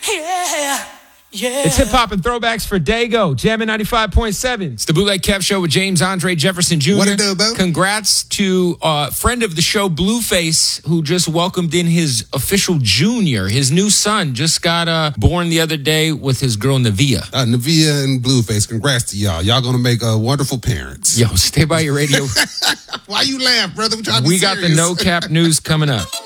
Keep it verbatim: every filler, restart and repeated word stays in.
Yeah. Yeah. It's hip-hop and throwbacks for Dago, Jammin' ninety-five point seven. It's the Bootleg Kev Show with James Andre Jefferson Junior What it do, bro? Congrats to a uh, friend of the show, Blueface, who just welcomed in his official junior. His new son just got uh, born the other day with his girl, Navia. Uh, Navia and Blueface, congrats to y'all. Y'all gonna make uh, wonderful parents. Yo, stay by your radio. Why you laugh, brother? We, we got the No Cap News coming up.